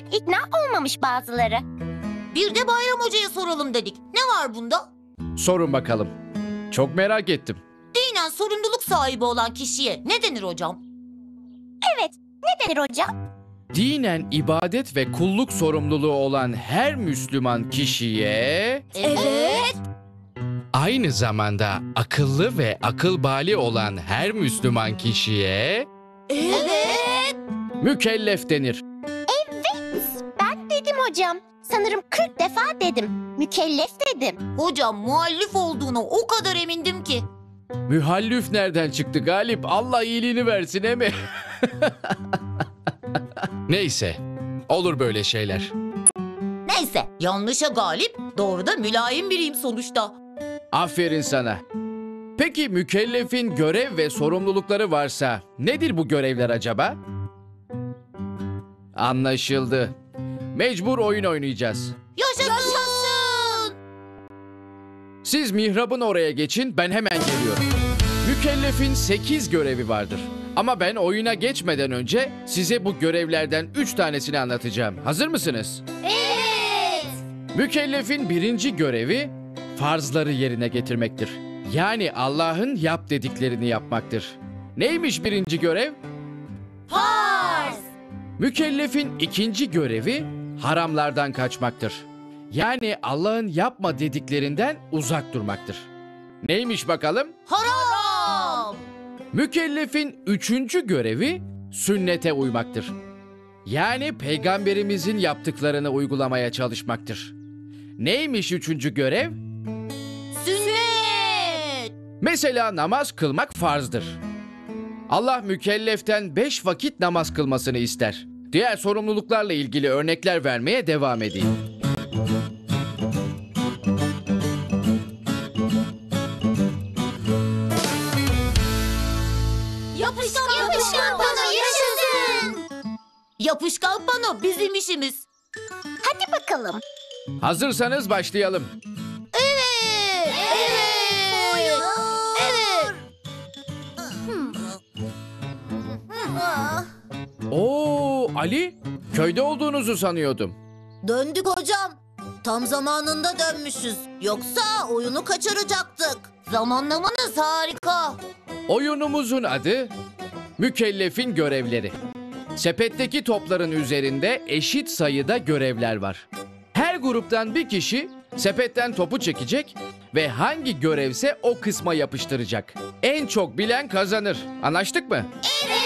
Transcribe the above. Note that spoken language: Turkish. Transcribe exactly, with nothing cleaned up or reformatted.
İkna olmamış bazıları. Bir de Bayram Hoca'ya soralım dedik. Ne var bunda? Sorun bakalım. Çok merak ettim. Dinen sorumluluk sahibi olan kişiye ne denir hocam? Evet, ne denir hocam? Dinen ibadet ve kulluk sorumluluğu olan her Müslüman kişiye... Evet. Aynı zamanda akıllı ve akıl bali olan her Müslüman kişiye... Evet. Mükellef denir. Ben dedim hocam. Sanırım kırk defa dedim. Mükellef dedim. Hocam muallif olduğuna o kadar emindim ki. Mühallif nereden çıktı Galip? Allah iyiliğini versin he mi? Neyse, olur böyle şeyler. Neyse, yanlışa galip, doğru da mülayim biriyim sonuçta. Aferin sana. Peki mükellefin görev ve sorumlulukları varsa nedir bu görevler acaba? Anlaşıldı. Mecbur oyun oynayacağız. Yaşasın! Siz mihrabın oraya geçin, ben hemen geliyorum. Mükellefin sekiz görevi vardır. Ama ben oyuna geçmeden önce size bu görevlerden üç tanesini anlatacağım. Hazır mısınız? Evet! Mükellefin birinci görevi farzları yerine getirmektir. Yani Allah'ın yap dediklerini yapmaktır. Neymiş birinci görev? Farz! Mükellefin ikinci görevi haramlardan kaçmaktır. Yani Allah'ın yapma dediklerinden uzak durmaktır. Neymiş bakalım? Haram! Mükellefin üçüncü görevi sünnete uymaktır. Yani peygamberimizin yaptıklarını uygulamaya çalışmaktır. Neymiş üçüncü görev? Sünnet! Mesela namaz kılmak farzdır. Allah mükelleften beş vakit namaz kılmasını ister. Diğer sorumluluklarla ilgili örnekler vermeye devam edeyim. Yapışkan, yapışkan pano yaşasın! Yapışkan pano bizim işimiz. Hadi bakalım. Hazırsanız başlayalım. Evet! Evet! Evet! Oo Ali, köyde olduğunuzu sanıyordum. Döndük hocam. Tam zamanında dönmüşüz. Yoksa oyunu kaçıracaktık. Zamanlamanız harika. Oyunumuzun adı Mükellefin Görevleri. Sepetteki topların üzerinde eşit sayıda görevler var. Her gruptan bir kişi sepetten topu çekecek ve hangi görevse o kısma yapıştıracak. En çok bilen kazanır. Anlaştık mı? Evet.